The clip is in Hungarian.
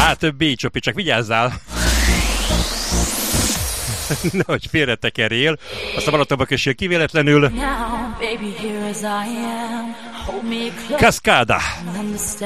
Több B-csopi, csak vigyázzál! Nehogy félretekerjél, azt a Balatonba kössél ki véletlenül. Cascada!